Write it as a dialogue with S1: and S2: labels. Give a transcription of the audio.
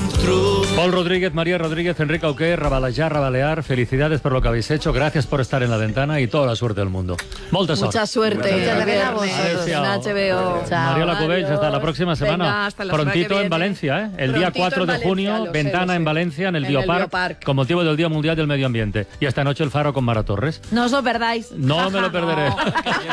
S1: Paul Rodríguez, María Rodríguez, Enrique Auqué, Rabalear, felicidades por lo que habéis hecho, gracias por estar en la ventana y toda la suerte del mundo.
S2: Mucha suerte.
S1: Muchas
S2: En
S1: HBO.
S2: HBO. Chao.
S1: Mariela Cubells, hasta la próxima semana.
S3: Venga, hasta la semana que
S1: Prontito en
S3: viene.
S1: Valencia, ¿eh? El día
S3: Prontito
S1: 4
S3: en
S1: de
S3: Valencia,
S1: junio,
S3: lo sé,
S1: ventana
S3: lo sé.
S1: en Valencia, en el
S3: En el
S1: Biopark,
S3: Biopark.
S1: con motivo del Día Mundial del Medio Ambiente. Y esta noche el Faro con Mara Torres.
S2: No os lo perdáis.
S1: No me lo perderé.